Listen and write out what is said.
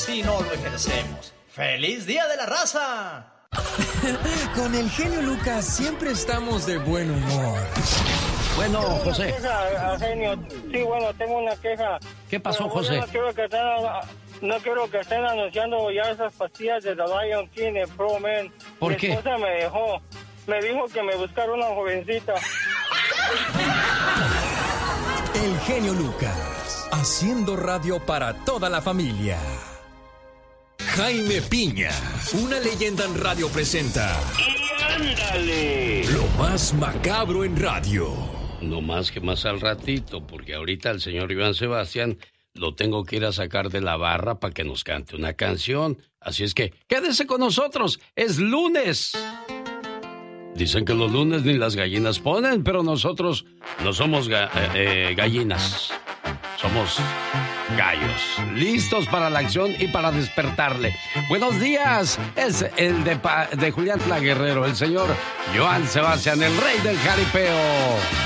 si no lo ejercemos. ¡Feliz Día de la Raza! Con el genio Lucas siempre estamos de buen humor. Bueno, José. Genio. Sí, bueno, tengo una queja. ¿Qué pasó, José? No quiero que estén anunciando ya esas pastillas de The Lion King en Pro Man. ¿Por qué? Mi esposa me dijo que me buscara una jovencita. El genio Lucas, haciendo radio para toda la familia. Jaime Piña, una leyenda en radio presenta. ¡Y ándale! Lo más macabro en radio. No más que más al ratito, porque ahorita el señor Iván Sebastián lo tengo que ir a sacar de la barra para que nos cante una canción. Así es que quédese con nosotros, es lunes. Dicen que los lunes ni las gallinas ponen, pero nosotros no somos gallinas. Somos gallos, listos para la acción y para despertarle. Buenos días, es el de Julián Tla Guerrero, el señor Joan Sebastián, el rey del jaripeo.